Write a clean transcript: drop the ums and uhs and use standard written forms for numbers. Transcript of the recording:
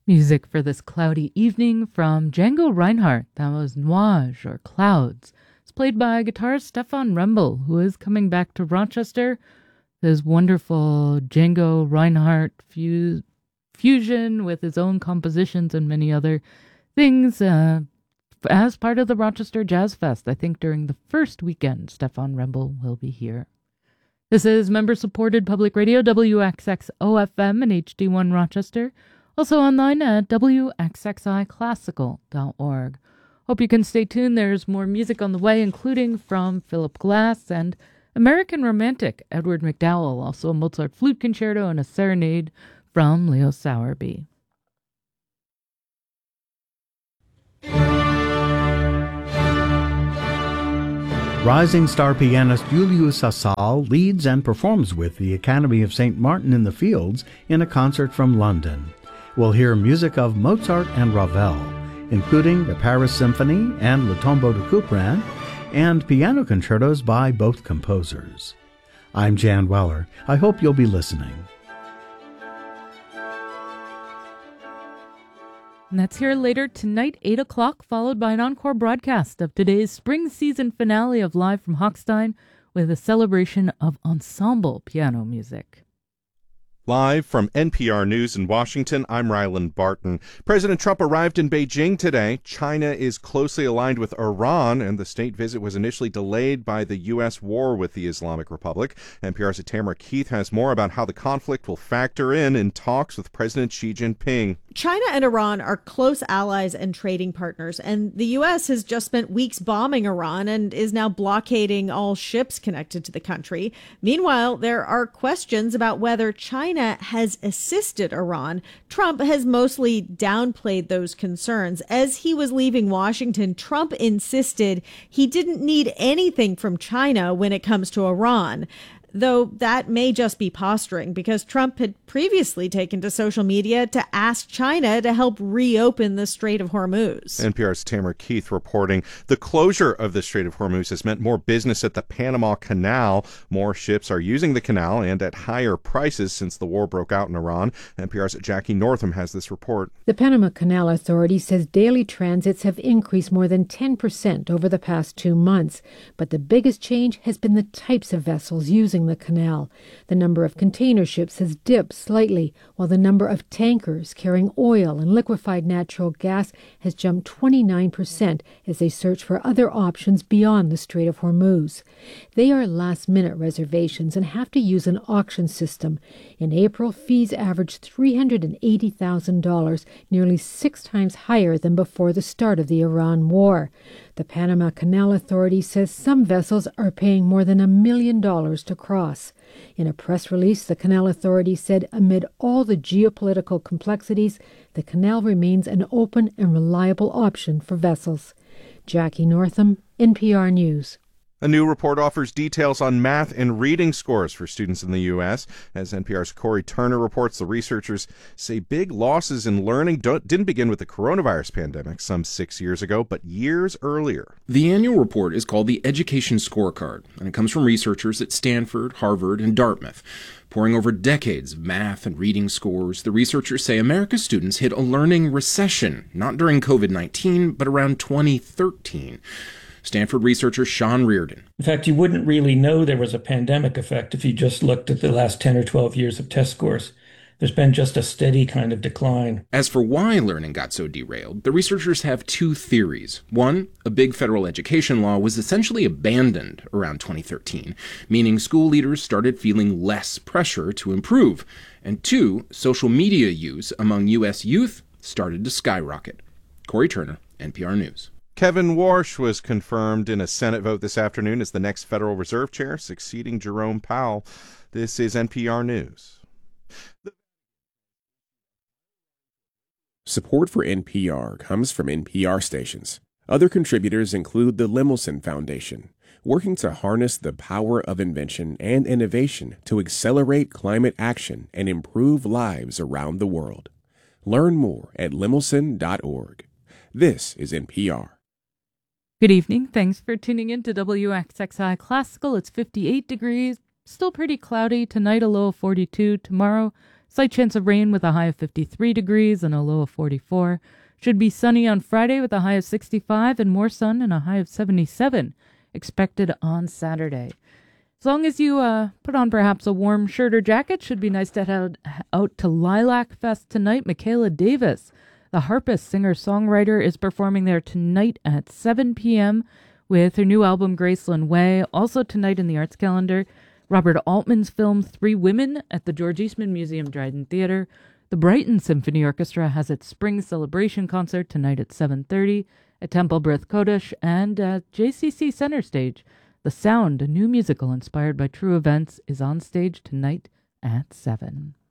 Music for this cloudy evening from Django Reinhardt. That was Nuage or Clouds. It's played by guitarist Stefan Rembel, who is coming back to Rochester. His wonderful Django Reinhardt fusion with his own compositions and many other things as part of the Rochester Jazz Fest. I think during the first weekend, Stefan Rembel will be here. This is member-supported public radio, WXXO-FM and HD1 Rochester. Also online at wxxiclassical.org. Hope you can stay tuned. There's more music on the way, including from Philip Glass and American Romantic, Edward McDowell, also a Mozart flute concerto and a serenade from Leo Sowerby. Rising star pianist Julius Asal leads and performs with the Academy of St. Martin in the Fields in a concert from London. We'll hear music of Mozart and Ravel, including the Paris Symphony and Le Tombeau de Couperin, and piano concertos by both composers. I'm Jan Weller. I hope you'll be listening. And that's here later tonight, 8 o'clock, followed by an encore broadcast of today's spring season finale of Live from Hochstein with a celebration of ensemble piano music. Live from NPR News in Washington, I'm Ryland Barton. President Trump arrived in Beijing today. China is closely aligned with Iran, and the state visit was initially delayed by the U.S. war with the Islamic Republic. NPR's Tamara Keith has more about how the conflict will factor in talks with President Xi Jinping. China and Iran are close allies and trading partners, and the U.S. has just spent weeks bombing Iran and is now blockading all ships connected to the country. Meanwhile, there are questions about whether China has assisted Iran. Trump has mostly downplayed those concerns. As he was leaving Washington, Trump insisted he didn't need anything from China when it comes to Iran. Though that may just be posturing, because Trump had previously taken to social media to ask China to help reopen the Strait of Hormuz. NPR's Tamara Keith reporting the closure of the Strait of Hormuz has meant more business at the Panama Canal. More ships are using the canal and at higher prices since the war broke out in Iran. NPR's Jackie Northam has this report. The Panama Canal Authority says daily transits have increased more than 10% over the past 2 months. But the biggest change has been the types of vessels using the canal. The number of container ships has dipped slightly, while the number of tankers carrying oil and liquefied natural gas has jumped 29% as they search for other options beyond the Strait of Hormuz. They are last-minute reservations and have to use an auction system. In April, fees averaged $380,000, nearly 6 times higher than before the start of the Iran war. The Panama Canal Authority says some vessels are paying more than $1 million to cross. In a press release, the Canal Authority said amid all the geopolitical complexities, the canal remains an open and reliable option for vessels. Jackie Northam, NPR News. A new report offers details on math and reading scores for students in the U.S. As NPR's Corey Turner reports, the researchers say big losses in learning didn't begin with the coronavirus pandemic some 6 years ago, but years earlier. The annual report is called the Education Scorecard, and it comes from researchers at Stanford, Harvard, and Dartmouth. Poring over decades of math and reading scores, the researchers say America's students hit a learning recession, not during COVID-19, but around 2013. Stanford researcher Sean Reardon. In fact, you wouldn't really know there was a pandemic effect if you just looked at the last 10 or 12 years of test scores. There's been just a steady kind of decline. As for why learning got so derailed, the researchers have 2 theories. One, a big federal education law was essentially abandoned around 2013, meaning school leaders started feeling less pressure to improve. And 2, social media use among U.S. youth started to skyrocket. Corey Turner, NPR News. Kevin Warsh was confirmed in a Senate vote this afternoon as the next Federal Reserve Chair, succeeding Jerome Powell. This is NPR News. Support for NPR comes from NPR stations. Other contributors include the Lemelson Foundation, working to harness the power of invention and innovation to accelerate climate action and improve lives around the world. Learn more at lemelson.org. This is NPR. Good evening. Thanks for tuning in to WXXI Classical. It's 58 degrees, still pretty cloudy. Tonight a low of 42. Tomorrow Slight chance of rain with a high of 53 degrees and a low of 44. Should be sunny on Friday with a high of 65 and more sun and a high of 77 expected on Saturday. As long as you put on perhaps a warm shirt or jacket, should be nice to head out to Lilac Fest tonight. Michaela Davis, the harpist, singer-songwriter, is performing there tonight at 7 p.m. with her new album, Graceland Way. Also tonight in the arts calendar, Robert Altman's film Three Women at the George Eastman Museum Dryden Theater. The Brighton Symphony Orchestra has its spring celebration concert tonight at 7:30 at Temple Brith Kodesh, and at JCC Center Stage. The Sound, a new musical inspired by true events, is on stage tonight at 7.